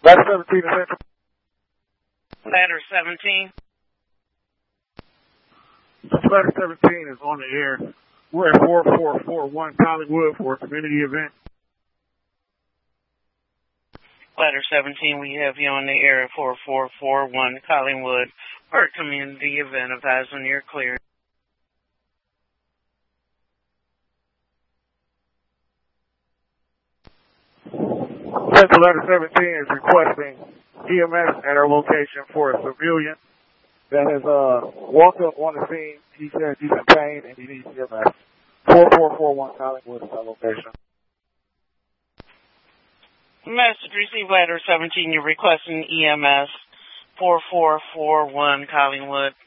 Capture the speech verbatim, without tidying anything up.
Ladder seventeen is Central. Ladder seventeen. Ladder seventeen is on the air. We're at four four four one Collingwood for a community event. Ladder seventeen, we have you on the air at four four four one Collingwood for a community event. Advising you're clear. Central Ladder seventeen is requesting E M S at our location for a civilian that has uh, walked up on the scene. He says he's in pain and he needs E M S. four four four one Collingwood is our location. Message received, Ladder seventeen, you're requesting E M S four four four one Collingwood.